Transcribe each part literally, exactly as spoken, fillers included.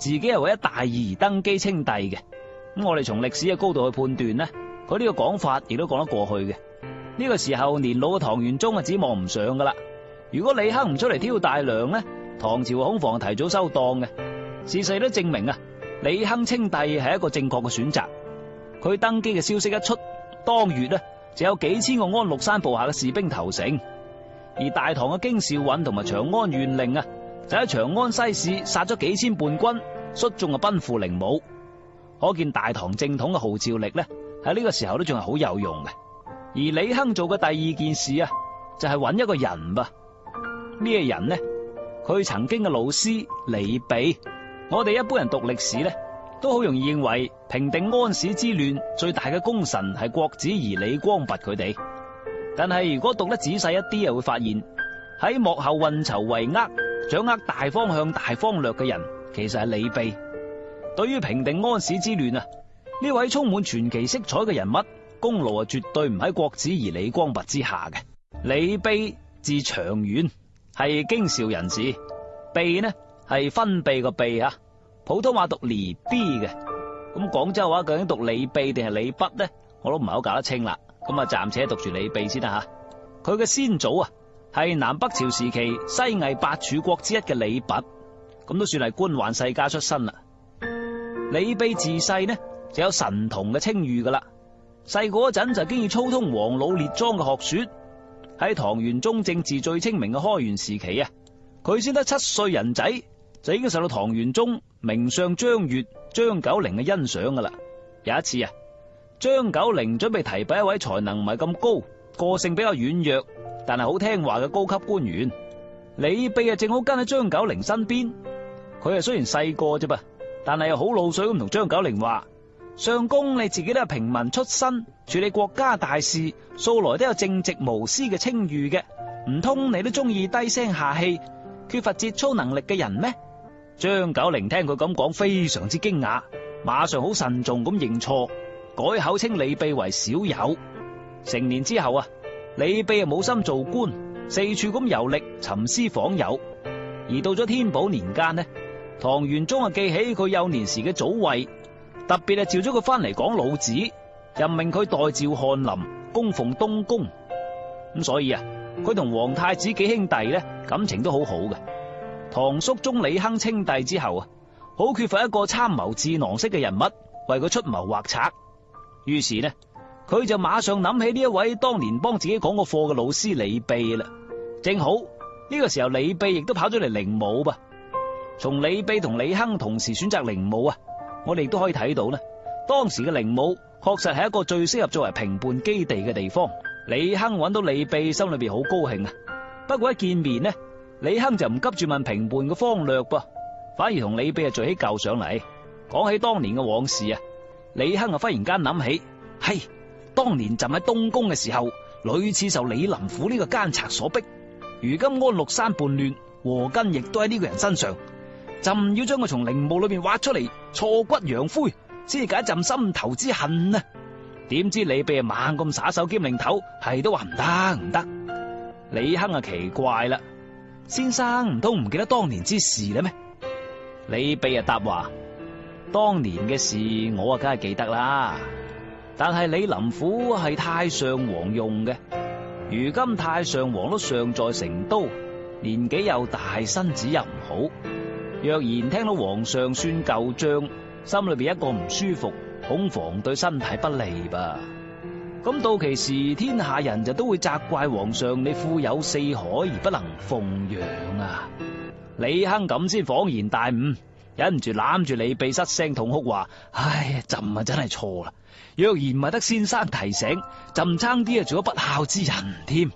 自己係為咗大義而登基稱帝嘅。咁我哋從歷史嘅高度去判斷呢，佢呢個講法亦都講得過去嘅。呢個時候年老嘅唐玄宗啊，指望唔上噶啦。如果李亨唔出嚟挑大梁呢，唐朝恐防提早收檔嘅。事實都證明啊，李亨稱帝係一個正確嘅選擇。佢登基嘅消息一出，當月呢就有幾千個安祿山部下嘅士兵投誠，而大唐嘅京兆尹同埋長安縣令啊，就喺長安西市殺咗幾千叛軍，率眾啊奔赴靈武。可見大唐正統嘅號召力呢，喺呢個時候都仲係好有用嘅。而李亨做嘅第二件事啊，就係揾一個人噃。咩人呢？佢曾經嘅老師李泌。我哋一般人讀歷史呢，都好容易認為平定安史之亂最大嘅功臣係郭子儀、李光弼佢哋。但係如果讀得仔細一啲，又會發現喺幕後運籌帷幄、掌握大方向、大方略嘅人，其實係李泌。對於平定安史之亂啊，呢位充滿傳奇色彩嘅人物，功勞啊絕對唔喺郭子儀、李光弼之下嘅。李泌字長遠，係京兆人士。泌呢係分泌個泌啊，普通話讀離 B 嘅。咁廣州話究竟讀李泌定係李筆呢？我都唔係好搞得清啦。咁啊，暫且讀住李泌先啦吓。佢嘅先祖啊，係南北朝時期西魏八柱國之一嘅李弼，咁都算係官宦世家出身啦。李泌自細呢就有神童嘅稱譽噶啦，細個嗰陣就經已操通黃老列莊嘅學說。喺唐玄宗政治最清明嘅開元時期啊，佢先得七歲人仔就已經受到唐玄宗名相張悅、張九齡嘅欣賞噶啦。有一次啊，張九齡準備提拔一位才能唔係咁高、個性比較軟弱但係好聽話嘅高級官員，李泌啊正好跟喺張九齡身邊。佢啊雖然細個啫噃，但係又好老實咁同張九齡話：相公你自己都係平民出身，處理國家大事素來都有正直無私嘅稱譽嘅，唔通你都中意低聲下氣、缺乏節操能力嘅人咩？張九齡聽佢咁講，非常之驚訝，馬上好慎重咁認錯，改口稱李泌為小友。成年之後啊，李泌啊冇心做官，四處咁遊歷尋師訪友。而到咗天寶年間呢，唐玄宗啊記起佢幼年時嘅祖惠，特別係召咗佢翻嚟講老子，任命佢代召翰林，供奉東宮。咁所以啊，佢同皇太子幾兄弟呢感情都好好嘅。唐肅宗李亨稱帝之後啊，好缺乏一個參謀智囊式嘅人物為佢出謀劃策，於是呢，佢就馬上諗起呢一位當年幫自己講過課嘅老師李泌啦。正好呢個時候，李泌亦都跑咗嚟靈武噃。從李泌同李亨同時選擇靈武啊，我哋亦都可以睇到呢，當時嘅靈武確實係一個最適合作為平叛基地嘅地方。李亨揾到李泌，心裏邊好高興啊。不過一見面呢，李亨就唔急住問平叛嘅方略噃，反而同李泌啊聚起舊上嚟，講起當年嘅往事啊。李亨啊忽然間諗起，係當年朕喺東宮嘅時候，屢次受李林甫呢個奸賊所逼。如今安祿山叛亂，禍根亦都喺呢個人身上，朕要將佢從陵墓裏邊挖出嚟，挫骨揚灰，先至解朕心頭之恨啊！點知李泌啊猛咁耍手兼擰頭，係都話唔得唔得。李亨啊奇怪啦，先生唔通唔記得當年之事咧咩？李泌啊答話：當年嘅事我啊梗係記得啦，但係李林甫係太上皇用嘅，如今太上皇都尚在成都，年紀又大，身子又唔好，若然聽到皇上算舊賬，心裏邊一個唔舒服，恐防對身體不利吧。咁到其時，天下人就都會責怪皇上你富有四海而不能奉養啊。李亨咁先恍然大悟，忍唔住攬住李泌失聲痛哭話：唉，朕啊真係錯啦！若然唔係得先生提醒，朕差啲啊做咗不孝之人添。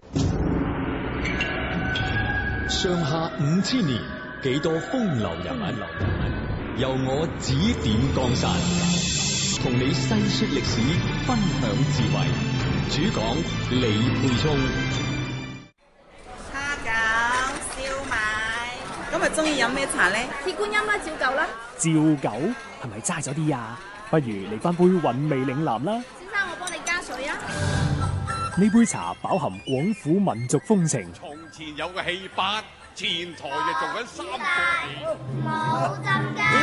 上下五千年，幾多風流人物，由我指點江山，同你細說歷史，分享智慧。主講李沛聰。 蝦餃、燒賣，今日中意飲咩茶咧？ 鐵觀音啦，照舊啦。 照舊係咪齋咗啲啊？不如嚟翻杯韻味嶺南啦。 先生，我幫你加水啊。 呢杯茶飽含廣府民族風情。 從前有個戲班，前台就做緊三個戲。 冇針